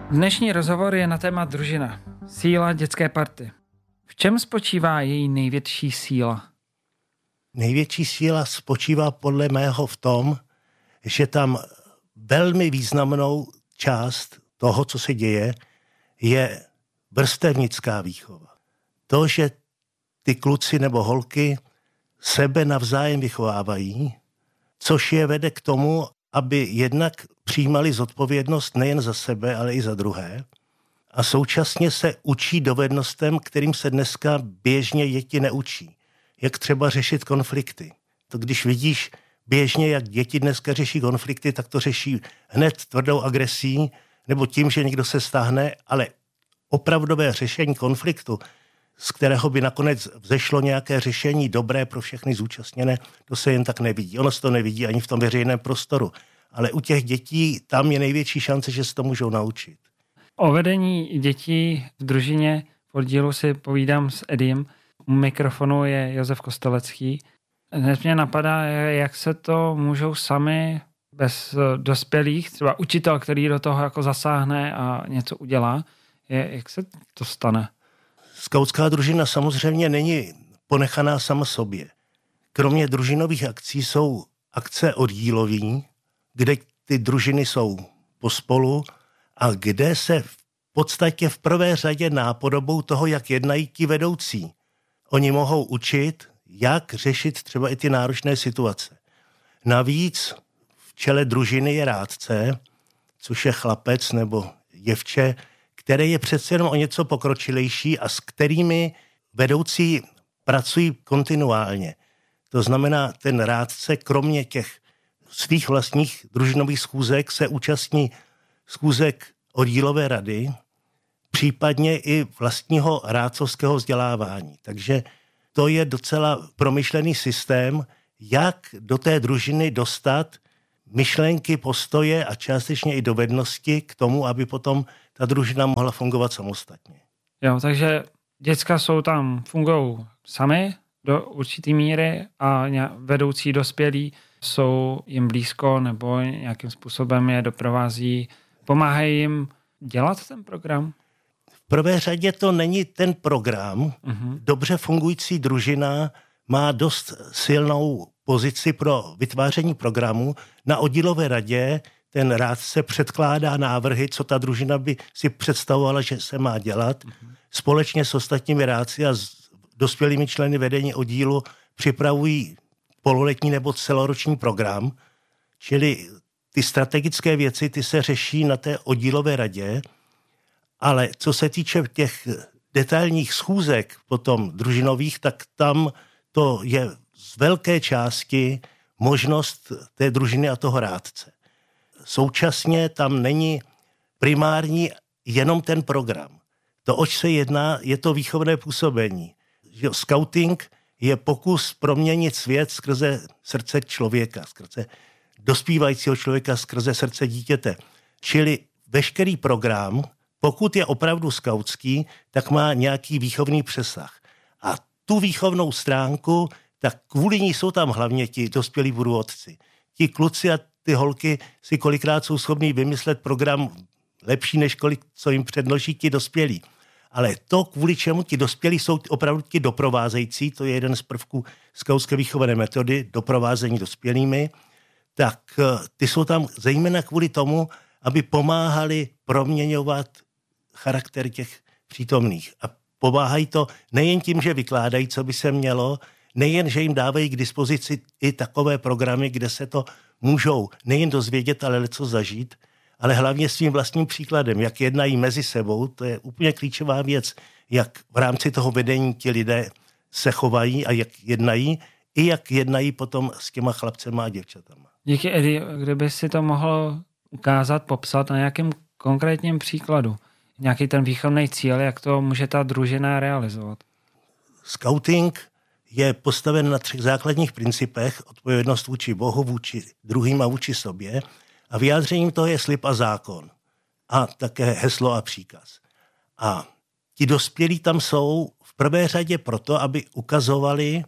Dnešní rozhovor je na téma družina. Síla dětské party. V čem spočívá její největší síla? Největší síla spočívá podle mého v tom, že tam velmi významnou část toho, co se děje, je vrstevnická výchova. To, že ty kluci nebo holky sebe navzájem vychovávají, což je vede k tomu, aby jednak přijímali zodpovědnost nejen za sebe, ale i za druhé. A současně se učí dovednostem, kterým se dneska běžně děti neučí. Jak třeba řešit konflikty. To když vidíš běžně, jak děti dneska řeší konflikty, tak to řeší hned tvrdou agresí nebo tím, že někdo se stáhne, ale opravdové řešení konfliktu, z kterého by nakonec vzešlo nějaké řešení dobré pro všechny zúčastněné, to se jen tak nevidí. Ono se to nevidí ani v tom veřejném prostoru. Ale u těch dětí tam je největší šance, že se to můžou naučit. O vedení dětí v družině v oddílu si povídám s Ediem. U mikrofonu je Josef Kostelecký. Hned mě napadá, jak se to můžou sami bez dospělých, třeba učitel, který do toho jako zasáhne a něco udělá, jak se to stane? Skautská družina samozřejmě není ponechaná sama sobě. Kromě družinových akcí jsou akce oddílový, kde ty družiny jsou pospolu a kde se v podstatě v prvé řadě nápodobou toho, jak jednají ti vedoucí. Oni mohou učit, jak řešit třeba i ty náročné situace. Navíc v čele družiny je rádce, což je chlapec nebo děvče, který je přece jenom o něco pokročilejší a s kterými vedoucí pracují kontinuálně. To znamená, ten rádce kromě těch svých vlastních družinových schůzek se účastní schůzek oddílové rady, případně i vlastního rádcovského vzdělávání. Takže to je docela promyšlený systém, jak do té družiny dostat myšlenky, postoje a částečně i dovednosti k tomu, aby potom ta družina mohla fungovat samostatně. Jo, takže děcka jsou tam, fungují sami do určité míry a vedoucí dospělí jsou jim blízko nebo nějakým způsobem je doprovází, pomáhají jim dělat ten program? V prvé řadě to není ten program. Dobře fungující družina má dost silnou pozici pro vytváření programu. Na oddílové radě ten rádce předkládá návrhy, co ta družina by si představovala, že se má dělat. Společně s ostatními rádci a s dospělými členy vedení oddílu připravují pololetní nebo celoroční program, čili ty strategické věci, ty se řeší na té oddílové radě, ale co se týče těch detailních schůzek potom družinových, tak tam to je z velké části možnost té družiny a toho rádce. Současně tam není primární jenom ten program. To, oč se jedná, je to výchovné působení. Skauting je pokus proměnit svět skrze srdce člověka, skrze dospívajícího člověka, skrze srdce dítěte. Čili veškerý program, pokud je opravdu skautský, tak má nějaký výchovný přesah. A tu výchovnou stránku, tak kvůli ní jsou tam hlavně ti dospělí průvodci. Ti kluci a ty holky si kolikrát jsou schopní vymyslet program lepší, než co jim předloží ti dospělí. Ale to, kvůli čemu ti dospělí jsou opravdu ti doprovázející, to je jeden z prvků skautské výchovné metody, doprovázení dospělými, tak ty jsou tam zejména kvůli tomu, aby pomáhali proměňovat charakter těch přítomných. A pomáhají to nejen tím, že vykládají, co by se mělo, nejen, že jim dávají k dispozici i takové programy, kde se to můžou nejen dozvědět, ale leco zažít, ale hlavně svým vlastním příkladem, jak jednají mezi sebou, to je úplně klíčová věc, jak v rámci toho vedení ti lidé se chovají a jak jednají, i jak jednají potom s těma chlapcema a děvčatama. Díky, Edi, kdyby si to mohl ukázat, popsat na nějakém konkrétním příkladu, nějaký ten výchovný cíl, jak to může ta družina realizovat? Skauting je postaven na 3 základních principech: odpovědnost vůči Bohu, vůči druhým a vůči sobě. A vyjádřením toho je slib a zákon. A také heslo a příkaz. A ti dospělí tam jsou v prvé řadě proto, aby ukazovali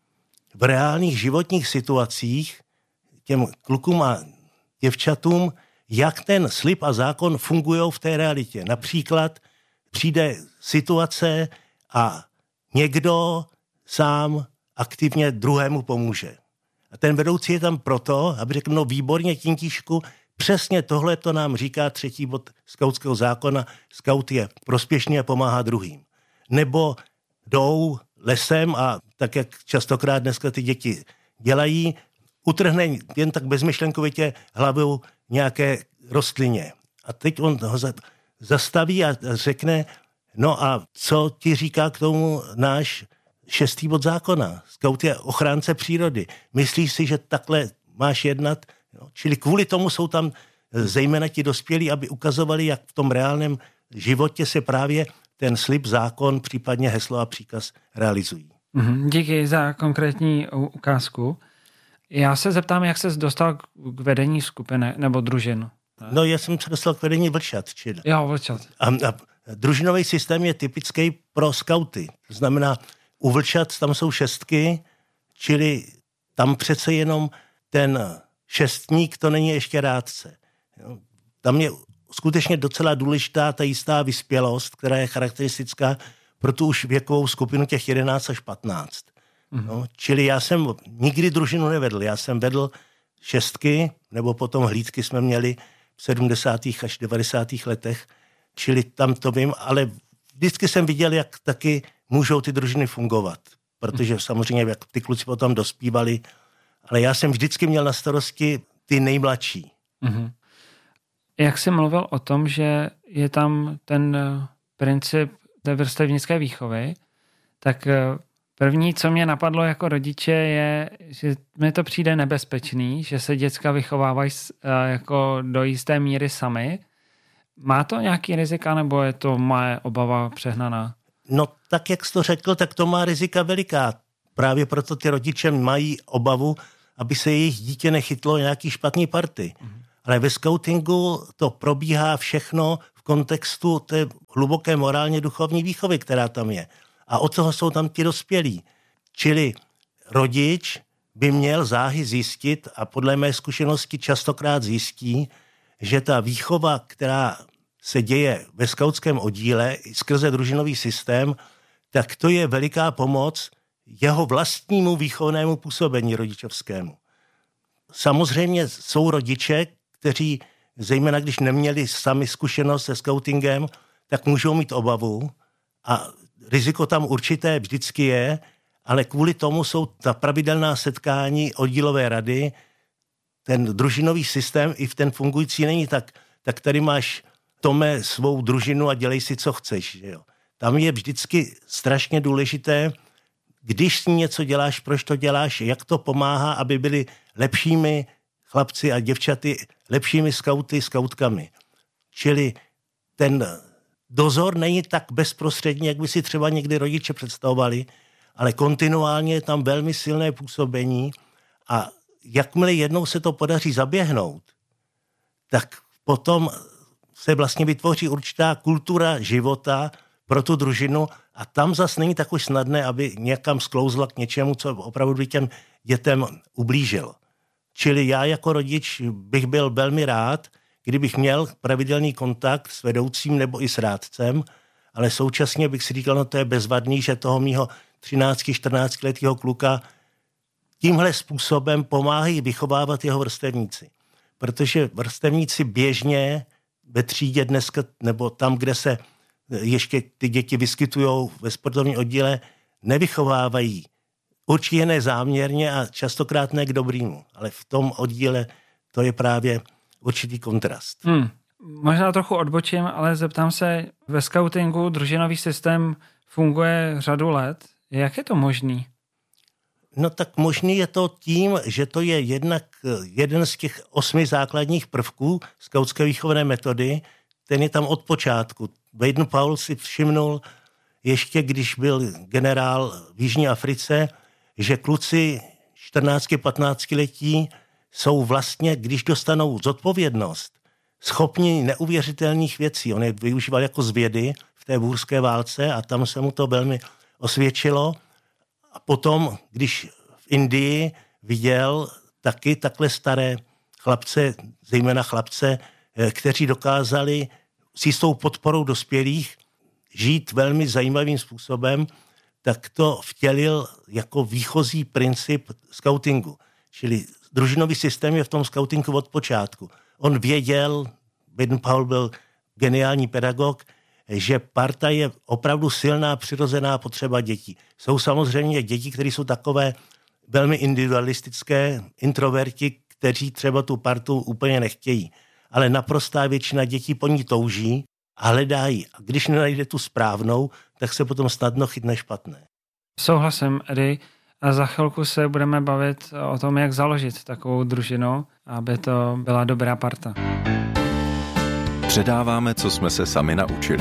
v reálných životních situacích těm klukům a děvčatům, jak ten slib a zákon fungují v té realitě. Například přijde situace a někdo sám aktivně druhému pomůže. A ten vedoucí je tam proto, aby řekl, no výborně, Tintíšku, přesně tohle to nám říká 3. bod skautského zákona. Skaut je prospěšný a pomáhá druhým. Nebo jdou lesem a tak, jak častokrát dneska ty děti dělají, utrhne jen tak bezmyšlenkovitě hlavou nějaké rostlině. A teď on ho zastaví a řekne, no a co ti říká k tomu náš 6. bod zákona? Skaut je ochránce přírody. Myslíš si, že takhle máš jednat? No, čili kvůli tomu jsou tam zejména ti dospělí, aby ukazovali, jak v tom reálném životě se právě ten slib, zákon, případně heslo a příkaz realizují. Díky za konkrétní ukázku. Já se zeptám, jak ses dostal k vedení skupiny nebo družin. No, já jsem se dostal k vedení vlčat. Jo, vlčat. A družinový systém je typický pro skauty. To znamená, u vlčat tam jsou 6, čili tam přece jenom ten 6, to není ještě rádce. Tam je skutečně docela důležitá ta jistá vyspělost, která je charakteristická pro tu už věkovou skupinu těch 11 až 15. No, čili já jsem nikdy družinu nevedl. Já jsem vedl 6, nebo potom hlídky jsme měli v 70. až 90. letech, čili tam to vím, ale vždycky jsem viděl, jak taky můžou ty družiny fungovat, protože samozřejmě jak ty kluci potom dospívali, ale já jsem vždycky měl na starosti ty nejmladší. Jak jsi mluvil o tom, že je tam ten princip té vrstevnické výchovy, tak první, co mě napadlo jako rodiče, je, že mi to přijde nebezpečný, že se děcka vychovávají jako do jisté míry sami. Má to nějaký rizika, nebo je to moje obava přehnaná? No tak, jak jsi to řekl, tak to má rizika veliká. Právě proto ty rodiče mají obavu, aby se jejich dítě nechytlo nějaký špatný party. Ale ve skautingu to probíhá všechno v kontextu té hluboké morálně duchovní výchovy, která tam je. A od toho jsou tam ti dospělí. Čili rodič by měl záhy zjistit, a podle mé zkušenosti častokrát zjistí, že ta výchova, která se děje ve skautském oddíle skrze družinový systém, tak to je veliká pomoc jeho vlastnímu výchovnému působení rodičovskému. Samozřejmě jsou rodiče, kteří, zejména když neměli sami zkušenost se skautingem, tak můžou mít obavu a riziko tam určité vždycky je, ale kvůli tomu jsou ta pravidelná setkání oddílové rady, ten družinový systém i v ten fungující není tak tady máš Tome svou družinu a dělej si, co chceš. Že jo. Tam je vždycky strašně důležité, když s ní něco děláš, proč to děláš, jak to pomáhá, aby byli lepšími chlapci a děvčaty, lepšími skauty, skautkami. Čili ten dozor není tak bezprostřední, jak by si třeba někdy rodiče představovali, ale kontinuálně je tam velmi silné působení a jakmile jednou se to podaří zaběhnout, tak potom se vlastně vytvoří určitá kultura života pro tu družinu a tam zas není tak už snadné, aby někam sklouzla k něčemu, co opravdu těm dětem ublížilo. Čili já jako rodič bych byl velmi rád, kdybych měl pravidelný kontakt s vedoucím nebo i s rádcem, ale současně bych si říkal, no to je bezvadný, že toho mýho 13-14 letého kluka tímhle způsobem pomáhají vychovávat jeho vrstevníci. Protože vrstevníci běžně ve třídě dneska, nebo tam, kde se ještě ty děti vyskytují ve sportovním oddíle, nevychovávají. Určitě ne záměrně a častokrát ne k dobrýmu, ale v tom oddíle to je právě určitý kontrast. Možná trochu odbočím, ale zeptám se, ve skautingu družinový systém funguje řadu let. Jak je to možný? No tak možný je to tím, že to je jednak jeden z těch 8 základních prvků skautské výchovné metody, ten je tam od počátku. Baden-Powell si všimnul ještě, když byl generál v Jižní Africe, že kluci 14-15 letí jsou vlastně, když dostanou zodpovědnost, schopni neuvěřitelných věcí. On je využíval jako z vědy v té bůrské válce a tam se mu to velmi osvědčilo. A potom, když v Indii viděl taky takhle staré chlapce, zejména chlapce kteří dokázali s jistou podporou dospělých žít velmi zajímavým způsobem, tak to vtělil jako výchozí princip skautingu. Čili družinový systém je v tom skautingu od počátku. On věděl, Baden-Powell byl geniální pedagog, že parta je opravdu silná přirozená potřeba dětí. Jsou samozřejmě děti, které jsou takové velmi individualistické, introverti, kteří třeba tu partu úplně nechtějí. Ale naprostá většina dětí po ní touží a hledají. A když nenajde tu správnou, tak se potom snadno chytne špatné. Souhlasím, Edy. A za chvilku se budeme bavit o tom, jak založit takovou družinu, aby to byla dobrá parta. Předáváme, co jsme se sami naučili.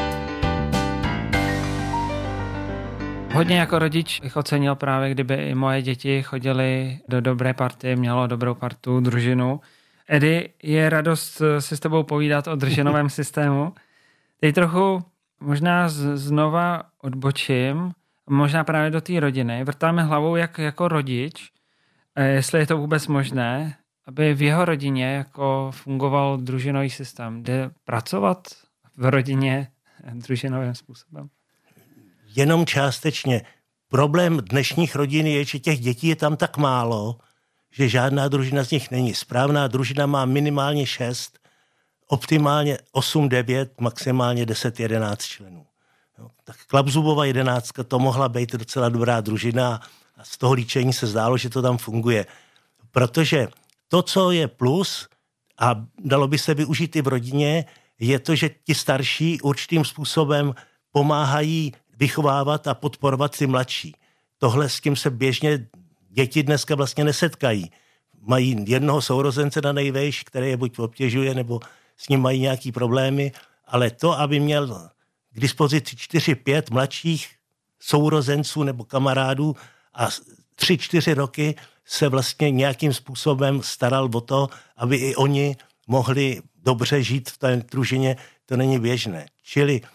Hodně jako rodič bych ocenil právě, kdyby i moje děti chodily do dobré party, mělo dobrou partu, družinu. Edy, je radost si s tebou povídat o družinovém systému. Teď trochu možná znova odbočím, možná právě do té rodiny. Vrtáme hlavou jako rodič, jestli je to vůbec možné, aby v jeho rodině jako fungoval družinový systém. Jde pracovat v rodině družinovým způsobem? Jenom částečně. Problém dnešních rodin je, že těch dětí je tam tak málo, že žádná družina z nich není. Správná družina má minimálně 6, optimálně 8, 9, maximálně 10, 11 členů. Tak Klapzubova 11, to mohla být docela dobrá družina a z toho líčení se zdálo, že to tam funguje. Protože to, co je plus a dalo by se využít i v rodině, je to, že ti starší určitým způsobem pomáhají vychovávat a podporovat ty mladší. Tohle s tím se běžně děti dneska vlastně nesetkají. Mají jednoho sourozence na nejvejš, který je buď obtěžuje, nebo s ním mají nějaký problémy, ale to, aby měl k dispozici 4-5 mladších sourozenců nebo kamarádů a 3-4 roky se vlastně nějakým způsobem staral o to, aby i oni mohli dobře žít v té družině, to není běžné. Čili